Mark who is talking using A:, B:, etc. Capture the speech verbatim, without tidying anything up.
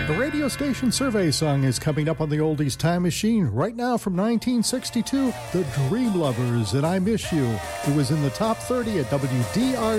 A: The radio station survey song is coming up on the Oldies Time Machine right now from nineteen sixty-two, The Dream Lovers and I Miss You. It was in the top thirty at W D R